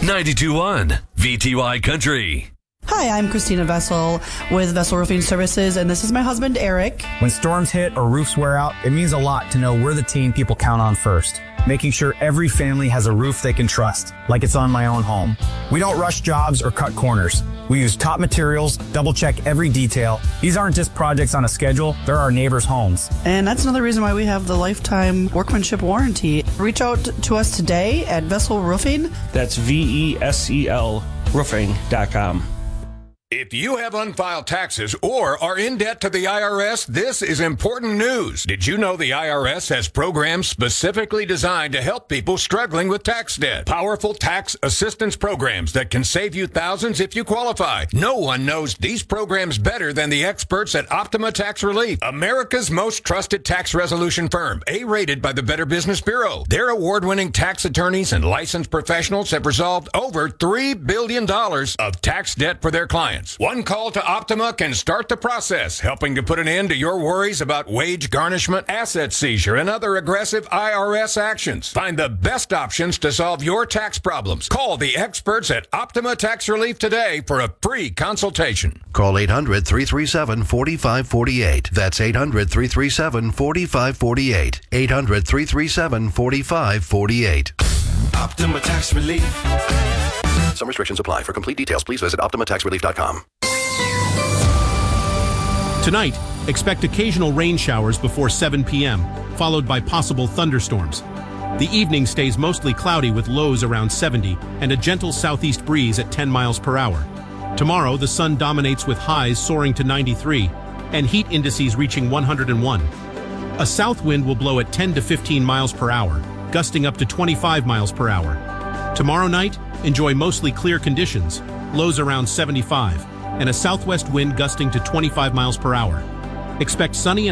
92.1 VTY Country. Hi, I'm Christina Vessel with Vessel Roofing Services, and this is my husband, Eric. When storms hit or roofs wear out, it means a lot to know we're the team people count on first, making sure every family has a roof they can trust, like it's on my own home. We don't rush jobs or cut corners. We use top materials, double-check every detail. These aren't just projects on a schedule, they're our neighbors' homes. And that's another reason why we have the lifetime workmanship warranty. Reach out to us today at Vessel Roofing. That's VESEL roofing.com. If you have unfiled taxes or are in debt to the IRS, this is important news. Did you know the IRS has programs specifically designed to help people struggling with tax debt? Powerful tax assistance programs that can save you thousands if you qualify. No one knows these programs better than the experts at Optima Tax Relief, America's most trusted tax resolution firm, A-rated by the Better Business Bureau. Their award-winning tax attorneys and licensed professionals have resolved over $3 billion of tax debt for their clients. One call to Optima can start the process, helping to put an end to your worries about wage garnishment, asset seizure, and other aggressive IRS actions. Find the best options to solve your tax problems. Call the experts at Optima Tax Relief today for a free consultation. Call 800-337-4548. That's 800-337-4548. 800-337-4548. Optima Tax Relief. Some restrictions apply. For complete details, please visit OptimaTaxRelief.com. Tonight, expect occasional rain showers before 7 p.m., followed by possible thunderstorms. The evening stays mostly cloudy with lows around 70 and a gentle southeast breeze at 10 miles per hour. Tomorrow, the sun dominates with highs soaring to 93 and heat indices reaching 101. A south wind will blow at 10 to 15 miles per hour, gusting up to 25 miles per hour. Tomorrow night, enjoy mostly clear conditions, lows around 75, and a southwest wind gusting to 25 miles per hour. Expect sunny and